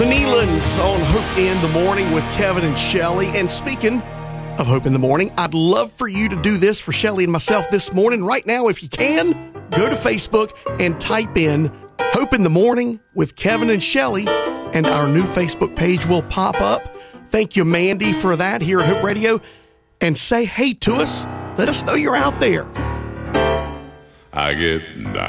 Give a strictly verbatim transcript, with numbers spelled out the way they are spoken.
The Nealons on Hope in the Morning with Kevin and Shelley. And speaking of Hope in the Morning, I'd love for you to do this for Shelley and myself this morning. Right now, if you can, go to Facebook and type in Hope in the Morning with Kevin and Shelley, and our new Facebook page will pop up. Thank you, Mandy, for that here at Hope Radio. And say hey to us. Let us know you're out there. I get